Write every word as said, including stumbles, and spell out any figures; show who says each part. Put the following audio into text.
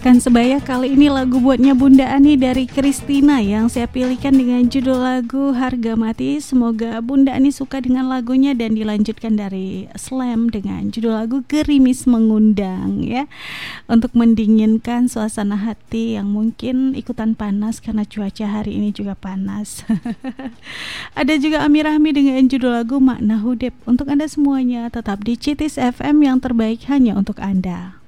Speaker 1: Rekan sebaya, kali ini lagu buatnya Bunda Ani dari Kristina yang saya pilihkan dengan judul lagu Harga Mati. Semoga Bunda Ani suka dengan lagunya, dan dilanjutkan dari Slam dengan judul lagu Gerimis Mengundang ya, untuk mendinginkan suasana hati yang mungkin ikutan panas karena cuaca hari ini juga panas. Ada juga Amir Rahmi dengan judul lagu Makna Hudip. Untuk Anda semuanya, tetap di Citis F M yang terbaik hanya untuk Anda.